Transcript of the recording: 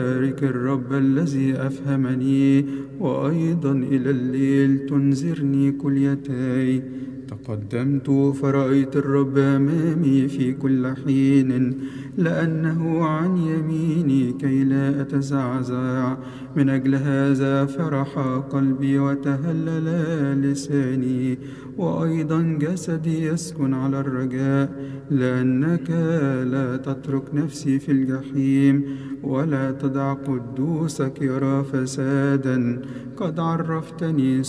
بارك الرب الذي أفهمني، وأيضا إلى الليل تنذرني كليتي. تقدمت فرأيت الرب أمامي في كل حين، لأنه عن يميني كي لا أتزعزع. من أجل هذا فرح قلبي وتهلل لساني، وأيضا جسدي يسكن على الرجاء، لأنك لا تترك نفسي في الجحيم، ولا تدع قدوسك يرى فسادا. قد عرفتني